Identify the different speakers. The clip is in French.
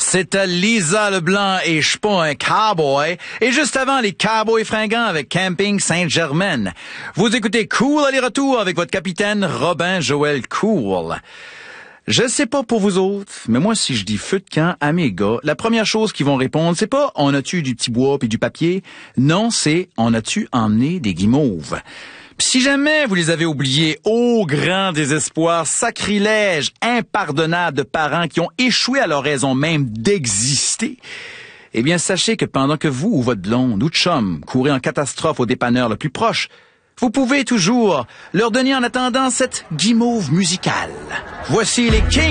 Speaker 1: C'était Lisa Leblanc et je suis pas un cowboy. Et juste avant, les Cowboys fringants avec Camping Sainte-Germaine. Vous écoutez Cool aller-retour avec votre capitaine Robin Joël Cool. Je sais pas pour vous autres, mais moi, si je dis feu de camp à mes gars, la première chose qu'ils vont répondre, c'est pas « on a-tu du petit bois puis du papier ?» Non, c'est « on a-tu emmené des guimauves ?» Puis si jamais vous les avez oubliés, au grand désespoir, sacrilège, impardonnable de parents qui ont échoué à leur raison même d'exister, eh bien sachez que pendant que vous ou votre blonde ou chum courez en catastrophe au dépanneur le plus proche, vous pouvez toujours leur donner en attendant cette guimauve musicale. Voici les Kings.